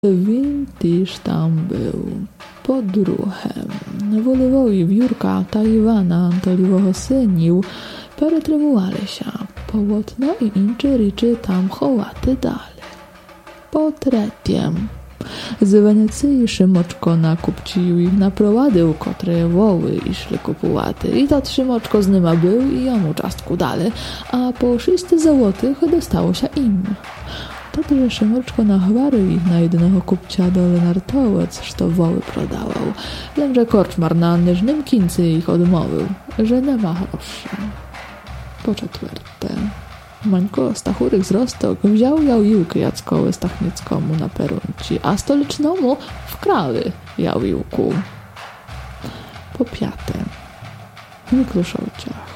Він тіж там był. По-друге, Волевої В'юрка та Івана Антолівого синів перетримувалися полотно і інші речі там ховати далі. По-третє, з Венеції Шимочко накупчив їх напровадив, котре воли йшли купувати. І тот Шимочко з ними був і йому частку дали, а по 6 зłotych dostałoся im. Totże Szymorczko nahwarił ich na jednego kupcia do Lenartołec, što woły prodawał. Lemże korczmar na nieżnym kincy ich odmówił, że nie ma groszy. Po czwarte, Mańko Stachurych z Rostok wziął jawiłkę Jackoły Stachnieckomu na perunci, a stolicznemu wkrały jawiłku. Po piąte, w Mikluszowciach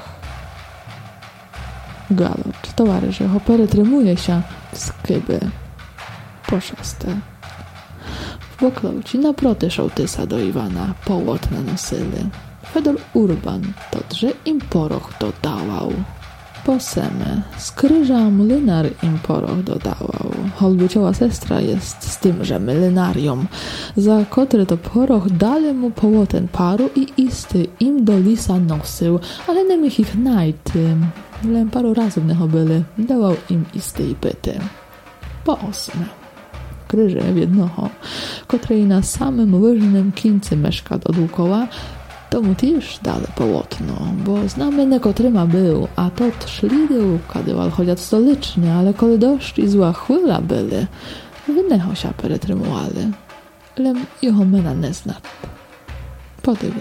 Galocz, towarzysz jeho peretrymuje się w Skyby. Po 6. W Boklouci naproty szołtysa do Iwana połotne nosyli. Fedor Urban totże im poroch dodałał. Po 7. Z kryża młynar im poroch dodałał. Holbucioła sestra jest z tymże mlynarium, za kotry to poroch dali mu połoten paru i isty im do lisa nosył, ale nie miech ich najty. Lem paru razów neho byli, dawał im isty i pyty. Po 8. Kryże w jednoho, kotrej na samym łyżnym kincy mieszka dookoła, to mu też dali połotno, bo znamy nekotryma był, a tot szlidył kadywał chociaż stolicznie, ale kole dość i zła chwyla byli, wyneho się peretrymowali. Lem jeho mena nie znat. Po 9.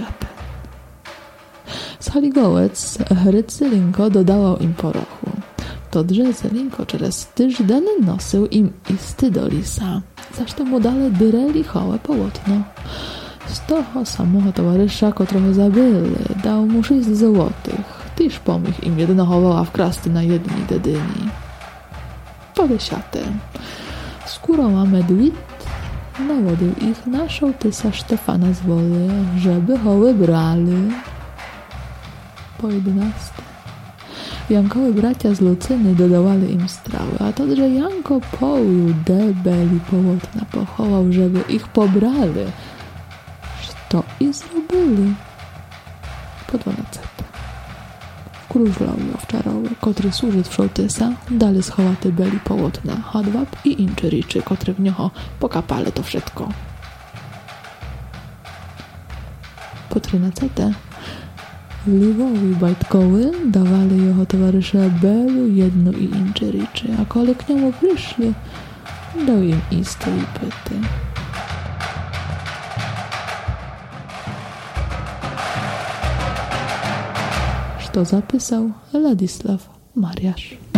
Z Haligołec Hrycylinko dodawał im porochu. Todże Zelinko przez tyżden nosył im isty do lisa, zaś to mu dali dyreli hołe połotno. Z toho samego towarzysza, którego zabyli, dał mu 6 złotych. Tyż pomógł im jednochowała wkrasty na jedni dedyni. Po 10. Skóroła medwit nawodził ich na szołtysa Stefana z Woli, żeby hoły brali. Po 11. Jankowi bracia z Lucyny dodawali im strały, a to, że Janko połół debeli połotna pochował, żeby ich pobrali. To i zrobili. Po 12. Króżlowi owczarowy, kotry służy w szołtysa, dali schowaty beli połotna, hadwab i inczy riczy, kotry w niocho pokapali to wszystko. Po 13. Lwowi bajtkoły dawali jeho towarzysze belu jedno i inczy riczy, a kole k niemu przyszli, dał im isty i pyty. To zapisał Ladisław Mariasz.